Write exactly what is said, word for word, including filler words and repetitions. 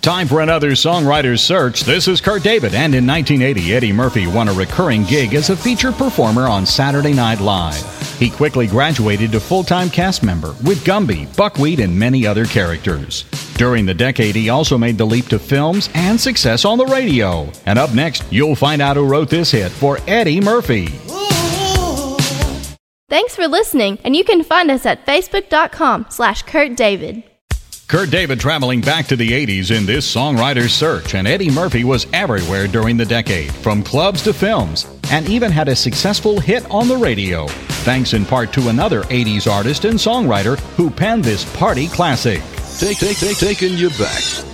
Time for another Songwriter's Search. This is Kurt David, and in nineteen eighty, Eddie Murphy won a recurring gig as a featured performer on Saturday Night Live. He quickly graduated to full-time cast member with Gumby, Buckwheat, and many other characters. During the decade, he also made the leap to films and success on the radio. And up next, you'll find out who wrote this hit for Eddie Murphy. Thanks for listening, and you can find us at facebook.com slash Kurt David. Kurt David traveling back to the eighties in this Songwriter's Search, and Eddie Murphy was everywhere during the decade, from clubs to films, and even had a successful hit on the radio, thanks in part to another eighties artist and songwriter who penned this party classic. Take, take, take, taking you back.